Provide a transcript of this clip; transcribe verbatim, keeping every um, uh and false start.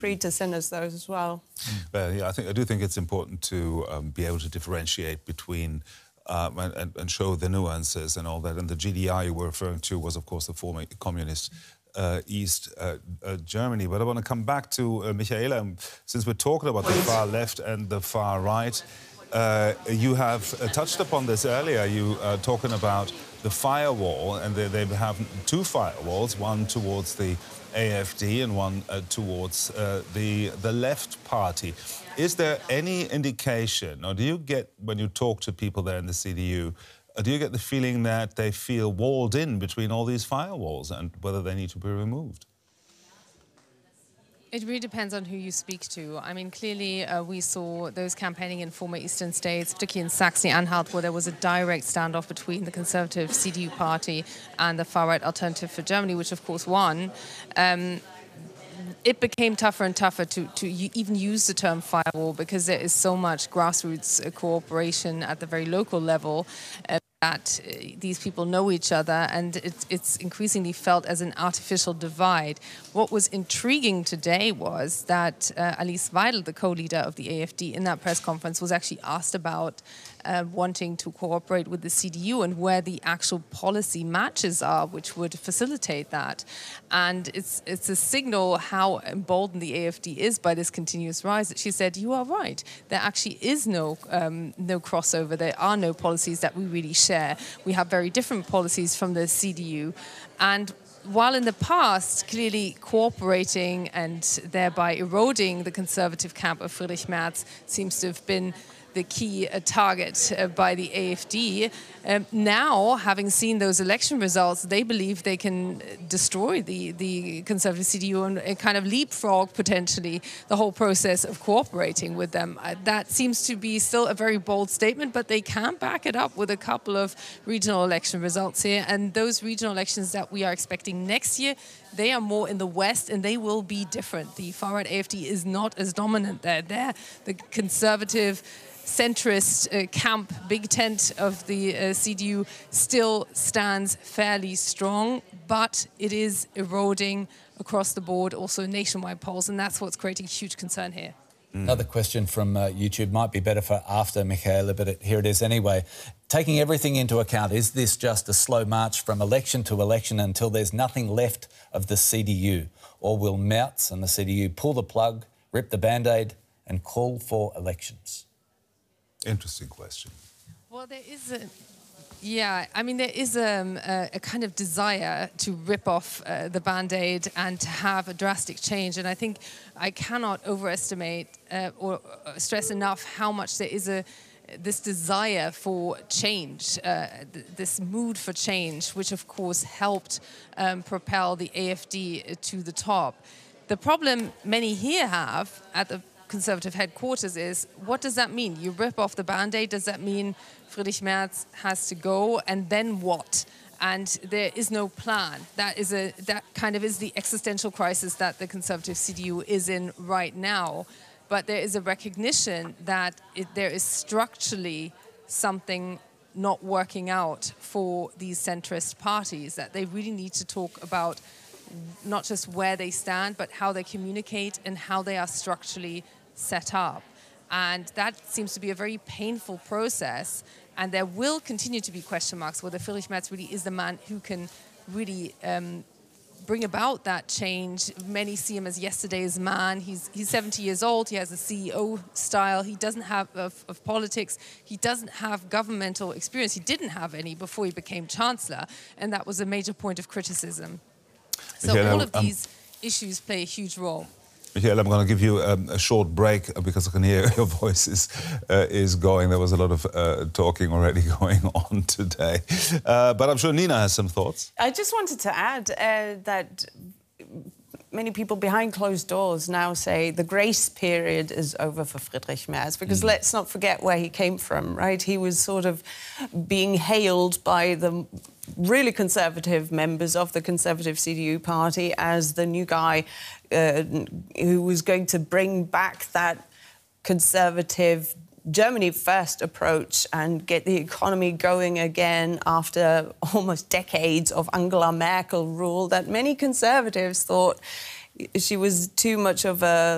free to sin as those as well. Well, yeah, I think I do think it's important to um, be able to differentiate between um, and, and show the nuances and all that. And the G D R you were referring to was, of course, the former communist uh, East uh, uh, Germany. But I want to come back to uh, Michaela, since we're talking about the far left and the far right. Uh, you have uh, touched upon this earlier. You are uh, talking about the firewall, and they, they have two firewalls, one towards the A F D and one uh, towards uh, the the left party. Is there any indication, or do you get, when you talk to people there in the C D U, uh, do you get the feeling that they feel walled in between all these firewalls and whether they need to be removed? It really depends on who you speak to. I mean, clearly uh, we saw those campaigning in former eastern states, particularly in Saxony-Anhalt, where there was a direct standoff between the conservative C D U party and the far-right Alternative for Germany, which of course won. Um, it became tougher and tougher to, to even use the term firewall because there is so much grassroots uh, cooperation at the very local level. Uh, that uh, these people know each other, and it's, it's increasingly felt as an artificial divide. What was intriguing today was that uh, Alice Weidel, the co-leader of the A F D, in that press conference was actually asked about uh, wanting to cooperate with the C D U and where the actual policy matches are, which would facilitate that. And it's, it's a signal how emboldened the A F D is by this continuous rise, that she said, you are right, there actually is no, um, no crossover, there are no policies that we really share. We have very different policies from the C D U. And while in the past, clearly cooperating and thereby eroding the conservative camp of Friedrich Merz seems to have been the key uh, target uh, by the A F D. Um, now, having seen those election results, they believe they can destroy the, the conservative C D U and, and kind of leapfrog, potentially, the whole process of cooperating with them. Uh, that seems to be still a very bold statement, but they can back it up with a couple of regional election results here. And those regional elections that we are expecting next year, they are more in the West, and they will be different. The far-right A F D is not as dominant there. There, the conservative centrist uh, camp, big tent of the uh, C D U still stands fairly strong, but it is eroding across the board, also in nationwide polls, and that's what's creating huge concern here. Mm. Another question from uh, YouTube might be better for after Michaela, but it, here it is anyway. Taking everything into account, is this just a slow march from election to election until there's nothing left of the C D U? Or will Merz and the C D U pull the plug, rip the Band-Aid and call for elections? Interesting question. Well, there is a... Yeah, I mean, there is um, a, a kind of desire to rip off uh, the Band-Aid and to have a drastic change. And I think I cannot overestimate uh, or stress enough how much there is a this desire for change, uh, th this mood for change, which of course helped um, propel the A F D to the top. The problem many here have at the Conservative headquarters is, what does that mean? You rip off the Band-Aid, does that mean Friedrich Merz has to go, and then what? And there is no plan. That is a that kind of is the existential crisis that the Conservative C D U is in right now. But there is a recognition that it, there is structurally something not working out for these centrist parties, that they really need to talk about not just where they stand, but how they communicate and how they are structurally set up. And that seems to be a very painful process. And there will continue to be question marks whether Friedrich Merz really is the man who can really um, bring about that change. Many see him as yesterday's man. He's, he's seventy years old. He has a C E O style. He doesn't have of, of politics. He doesn't have governmental experience. He didn't have any before he became chancellor. And that was a major point of criticism. So Michaela, all of um, these issues play a huge role. Michaela, I'm going to give you um, a short break because I can hear your voice is, uh, is going. There was a lot of uh, talking already going on today. Uh, but I'm sure Nina has some thoughts. I just wanted to add uh, that many people behind closed doors now say the grace period is over for Friedrich Merz, because mm. let's not forget where he came from, right? He was sort of being hailed by the really conservative members of the Conservative C D U party as the new guy uh, who was going to bring back that conservative Germany first approach and get the economy going again after almost decades of Angela Merkel rule, that many conservatives thought she was too much of a